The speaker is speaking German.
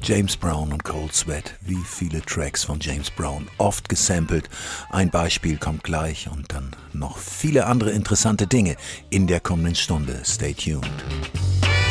James Brown und Cold Sweat, wie viele Tracks von James Brown, oft gesampelt. Ein Beispiel kommt gleich und dann noch viele andere interessante Dinge in der kommenden Stunde. Stay tuned.